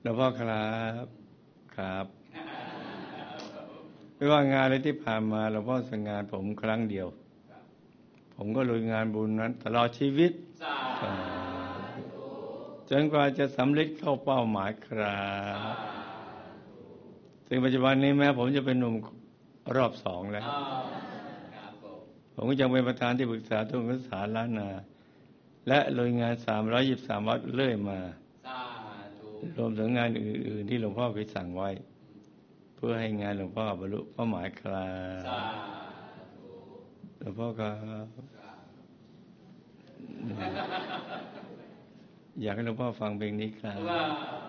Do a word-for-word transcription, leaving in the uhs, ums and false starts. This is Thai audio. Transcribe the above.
ลวงพ่อครับครับไม่ว่างานอะไรที่ผ่านมาหลวงพ่อสั่งงานผมครั้งเดียวผมก็ลุยงานบุญนั้นตลอดชีวิตจนกว่าจะสำเร็จเข้าเป้าหมายครับซึ่งปัจจุบันนี้แม้ผมจะเป็นหนุ่มรอบสองแล้วผมก็ยังเป็นประธานที่ปรึกษาทุนการศึกษาล้านนาและลุยงานสามร้อยยี่สิบสามวัดเรื่อยมารวมถึงงานอื่นๆที่หลวงพ่อเคยสั่งไว้เพื่อให้งานหลวงพ่อบรรลุเป้าหมายครับหลวงพ่อครับอยากให้หลวงพ่อฟังเพลงนี้ครับ